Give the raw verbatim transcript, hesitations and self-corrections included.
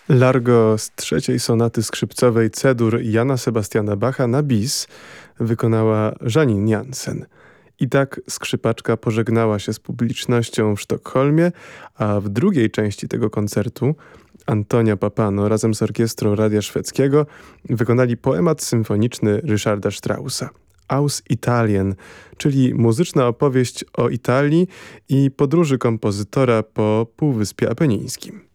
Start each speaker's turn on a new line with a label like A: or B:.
A: Largo z trzeciej sonaty skrzypcowej C-dur Jana Sebastiana Bacha na bis wykonała Janine Jansen. I tak skrzypaczka pożegnała się z publicznością w Sztokholmie, a w drugiej części tego koncertu Antonia Papano razem z orkiestrą Radia Szwedzkiego wykonali poemat symfoniczny Ryszarda Straussa. Aus Italien, czyli muzyczna opowieść o Italii i podróży kompozytora po Półwyspie Apenińskim.